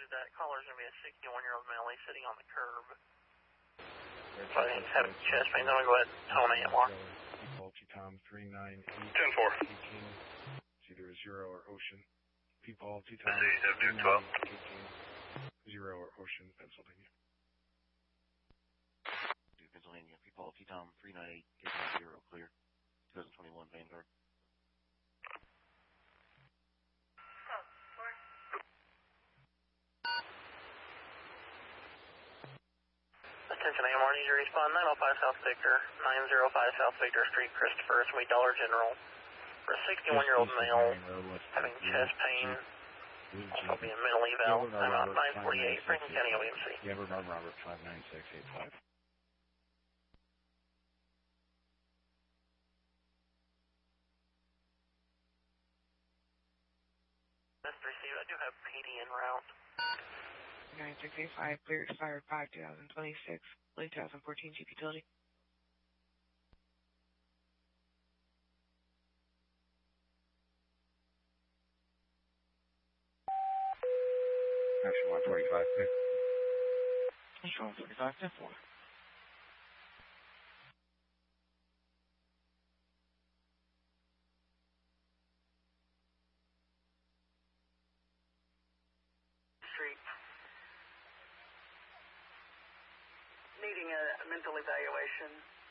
that caller's going to be a 61-year-old male. He's sitting on the curb. So he's having chest pain. I'm going to go ahead and tone AMR. Tom 398. 10-4. It's either a 0 or Ocean. P-Paul, T-Tom 12. 0 or Ocean, Pennsylvania. Pennsylvania, P-Paul, T-Tom 398, 0, clear. 2021 Vanguard. Attention AMR, need to respond 905 South Victor, 905 South Victor Street, Christopher, it's me, Dollar General. For a 61-year-old male having chest pain, also being mental eval, I'm out 948, Franklin County OEMC. Yeah, Robert 59685. Mr. Receive, I do have PD en route. 9685, clear expired 5/2026, late 2014 Jeep Utility. Action 145, clear. Action 145, 10-4. Street. Needing a mental evaluation.